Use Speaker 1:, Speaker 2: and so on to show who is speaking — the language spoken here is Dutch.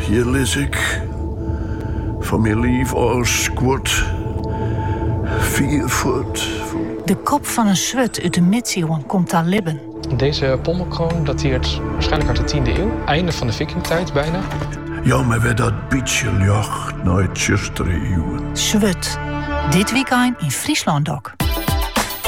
Speaker 1: hier lees ik. Van mijn lief als kwart 4 voet.
Speaker 2: De kop van een zwut uit de middeleeuwen komt aan libben.
Speaker 3: Deze pommelkroon dateert waarschijnlijk uit de 10e eeuw. Einde van de vikingtijd bijna.
Speaker 1: Ja, maar werd dat beetje jacht naar het 60e eeuwen.
Speaker 2: Zwut. Dit weekend in Friesland ook.